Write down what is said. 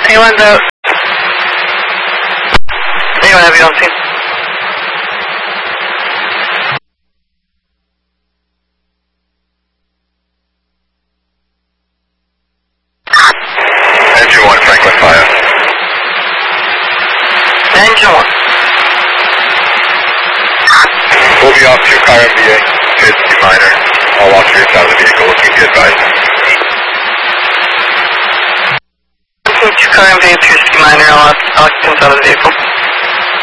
A1's out. A1 heavy on scene. Engine 1, Franklin 5. Engine 1. We'll be off 2 car MBA, Pittsburgh minor. All operators out of the vehicle, looking to advise. 2 car MV, Pierce minor, all occupants out of the vehicle.